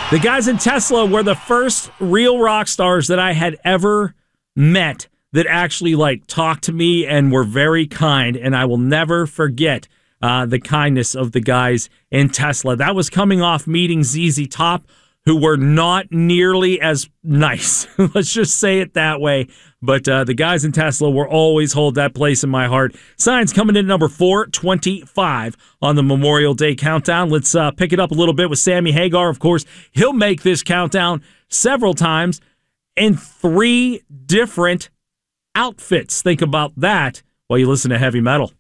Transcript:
The guys in Tesla were the first real rock stars that I had ever met that actually talked to me and were very kind, and I will never forget the kindness of the guys in Tesla. That was coming off meeting ZZ Top, who were not nearly as nice. Let's just say it that way. But the guys in Tesla will always hold that place in my heart. Signs coming in at number 425 on the Memorial Day countdown. Let's pick it up a little bit with Sammy Hagar. Of course, he'll make this countdown several times in 3 different outfits. Think about that while you listen to heavy metal.